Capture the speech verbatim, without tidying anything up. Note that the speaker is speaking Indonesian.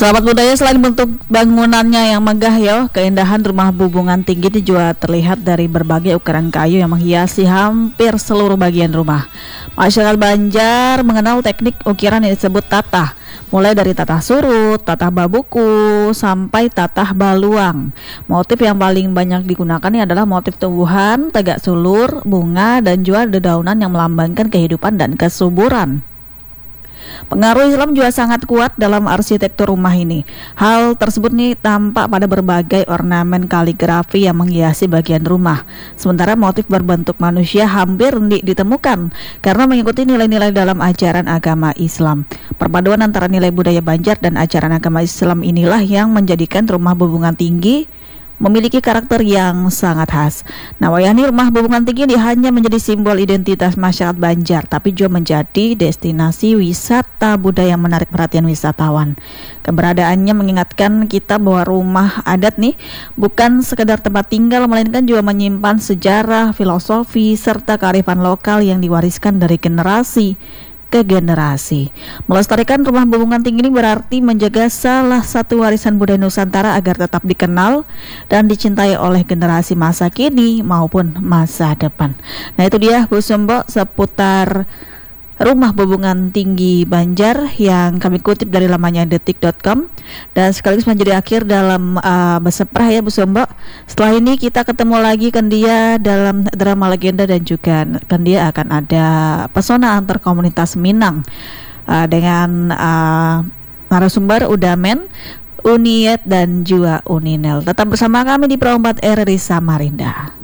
Sahabat budaya, selain bentuk bangunannya yang megah ya, keindahan rumah Bubungan Tinggi ini juga terlihat dari berbagai ukuran kayu yang menghiasi hampir seluruh bagian rumah. Masyarakat Banjar mengenal teknik ukiran yang disebut tatah, mulai dari tatah surut, tatah babuku, sampai tatah baluang. Motif yang paling banyak digunakan ini adalah motif tumbuhan, tegak sulur, bunga, dan juga dedaunan yang melambangkan kehidupan dan kesuburan. Pengaruh Islam juga sangat kuat dalam arsitektur rumah ini. Hal tersebut nih tampak pada berbagai ornamen kaligrafi yang menghiasi bagian rumah. Sementara motif berbentuk manusia hampir tidak ditemukan karena mengikuti nilai-nilai dalam ajaran agama Islam. Perpaduan antara nilai budaya Banjar dan ajaran agama Islam inilah yang menjadikan rumah Bubungan Tinggi memiliki karakter yang sangat khas. Nah, wayahni rumah Bubungan Tinggi ini hanya menjadi simbol identitas masyarakat Banjar, tapi juga menjadi destinasi wisata budaya yang menarik perhatian wisatawan. Keberadaannya mengingatkan kita bahwa rumah adat nih bukan sekedar tempat tinggal, melainkan juga menyimpan sejarah, filosofi, serta kearifan lokal yang diwariskan dari generasi ke generasi. Melestarikan rumah Bubungan Tinggi ini berarti menjaga salah satu warisan budaya Nusantara agar tetap dikenal dan dicintai oleh generasi masa kini maupun masa depan. Nah, itu dia Bu Sumbo seputar rumah Bubungan Tinggi Banjar yang kami kutip dari lamannya detik dot com, dan sekaligus menjadi akhir dalam uh, Beseprah ya Bu Sumbo. Setelah ini kita ketemu lagi kan dia dalam drama legenda, dan juga kan dia akan ada pesona antar komunitas Minang uh, dengan uh, narasumber Udamen, Uniet, dan juga Uninel. Tetap bersama kami di Pro empat R R I Samarinda.